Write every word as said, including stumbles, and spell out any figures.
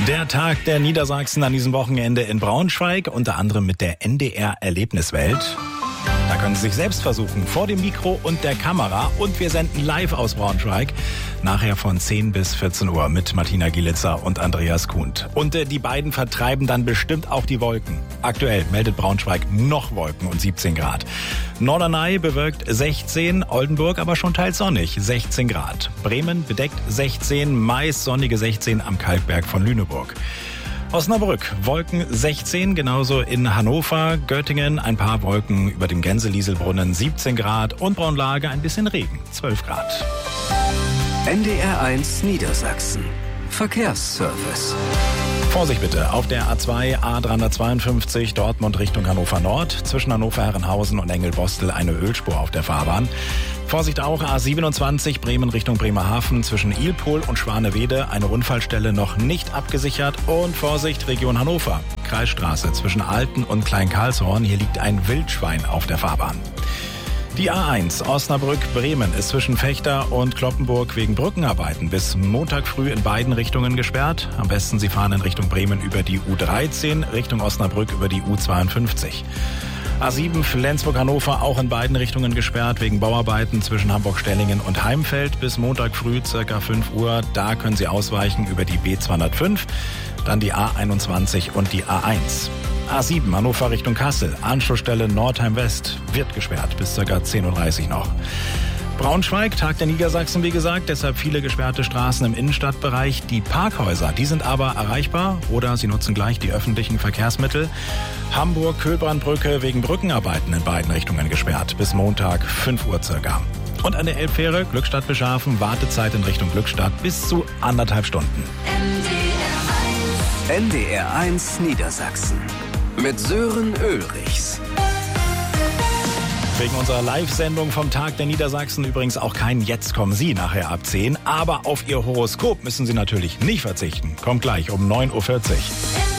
Der Tag der Niedersachsen an diesem Wochenende in Braunschweig, unter anderem mit der N D R-Erlebniswelt. Da können Sie sich selbst versuchen, vor dem Mikro und der Kamera. Und wir senden live aus Braunschweig, nachher von zehn bis vierzehn Uhr mit Martina Gielitzer und Andreas Kuhnt. Und äh, die beiden vertreiben dann bestimmt auch die Wolken. Aktuell meldet Braunschweig noch Wolken und siebzehn Grad. Norderney bewölkt sechzehn, Oldenburg aber schon teils sonnig, sechzehn Grad. Bremen bedeckt sechzehn, meist sonnige sechzehn am Kalkberg von Lüneburg. Osnabrück, Wolken sechzehn, genauso in Hannover, Göttingen, ein paar Wolken über dem Gänselieselbrunnen, siebzehn Grad und Braunlage ein bisschen Regen, zwölf Grad. N D R eins Niedersachsen. Verkehrsservice. Vorsicht bitte, auf der A zwei, A dreihundertzweiundfünfzig, Dortmund Richtung Hannover Nord, zwischen Hannover-Herrenhausen und Engelbostel eine Ölspur auf der Fahrbahn. Vorsicht auch, A siebenundzwanzig, Bremen Richtung Bremerhaven, zwischen Ilpol und Schwanewede, eine Unfallstelle noch nicht abgesichert. Und Vorsicht, Region Hannover, Kreisstraße zwischen Alten und Klein-Karlshorn, hier liegt ein Wildschwein auf der Fahrbahn. Die A eins Osnabrück-Bremen ist zwischen Fechter und Cloppenburg wegen Brückenarbeiten bis Montag früh in beiden Richtungen gesperrt. Am besten Sie fahren in Richtung Bremen über die U dreizehn, Richtung Osnabrück über die U zweiundfünfzig. A sieben Flensburg-Hannover auch in beiden Richtungen gesperrt wegen Bauarbeiten zwischen Hamburg-Stellingen und Heimfeld bis Montag früh circa fünf Uhr. Da können Sie ausweichen über die B zweihundertfünf, dann die A einundzwanzig und die A eins. A sieben Hannover Richtung Kassel, Anschlussstelle Nordheim West, wird gesperrt bis ca. zehn Uhr dreißig noch. Braunschweig, Tag der Niedersachsen, wie gesagt, deshalb viele gesperrte Straßen im Innenstadtbereich. Die Parkhäuser, die sind aber erreichbar oder Sie nutzen gleich die öffentlichen Verkehrsmittel. Hamburg-Köhlbrandbrücke wegen Brückenarbeiten in beiden Richtungen gesperrt bis Montag fünf Uhr circa. Und an der Elbfähre Glückstadt-Beschafen, Wartezeit in Richtung Glückstadt bis zu anderthalb Stunden. N D R eins Niedersachsen mit Sören Ulrichs. Wegen unserer Live-Sendung vom Tag der Niedersachsen übrigens auch kein Jetzt kommen Sie nachher ab zehn. Aber auf Ihr Horoskop müssen Sie natürlich nicht verzichten. Kommt gleich um neun Uhr vierzig.